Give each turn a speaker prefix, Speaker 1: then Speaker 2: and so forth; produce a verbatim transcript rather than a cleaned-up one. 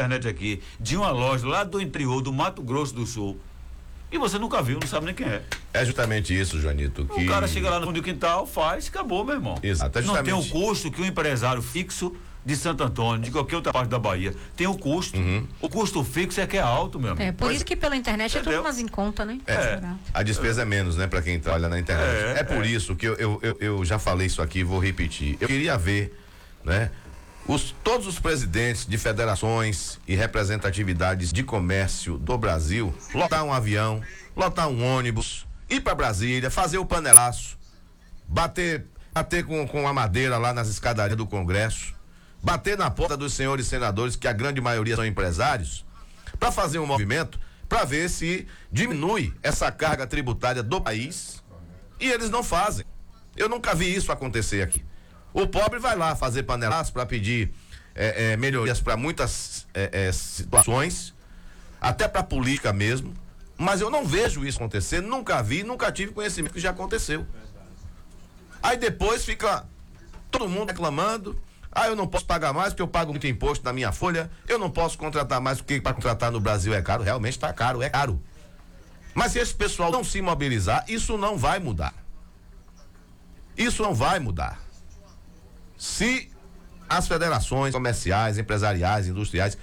Speaker 1: internet aqui de uma loja lá do interior do Mato Grosso do Sul. E você nunca viu, não sabe nem quem é.
Speaker 2: É justamente isso, Joanito. Que...
Speaker 1: O cara chega lá no fundo do quintal, faz, acabou, meu irmão.
Speaker 2: Exato. É justamente...
Speaker 1: Não tem o custo que o empresário fixo de Santo Antônio, de qualquer outra parte da Bahia, tem o custo. Uhum. O custo fixo é que é alto, meu amigo.
Speaker 3: É, por pois isso que pela internet Entendeu? é tudo mais em conta, né?
Speaker 2: É, é. A despesa é menos, né, pra quem trabalha na internet. É, é por é. isso que eu, eu, eu, eu já falei isso aqui e vou repetir. Eu queria ver, né, os, todos os presidentes de federações e representatividades de comércio do Brasil lotar um avião, lotar um ônibus, ir pra Brasília, fazer o panelaço, bater, bater com, com a madeira lá nas escadarias do Congresso, bater na porta dos senhores senadores, que a grande maioria são empresários, para fazer um movimento, para ver se diminui essa carga tributária do país, e eles não fazem. Eu nunca vi isso acontecer aqui. O pobre vai lá fazer panelaço para pedir é, é, melhorias para muitas é, é, situações, até para política mesmo, mas eu não vejo isso acontecer, nunca vi, nunca tive conhecimento que já aconteceu. Aí depois fica todo mundo reclamando: ah, eu não posso pagar mais porque eu pago muito imposto na minha folha, eu não posso contratar mais porque para contratar no Brasil é caro. Realmente está caro, é caro. Mas se esse pessoal não se mobilizar, isso não vai mudar. Isso não vai mudar. Se as federações comerciais, empresariais, industriais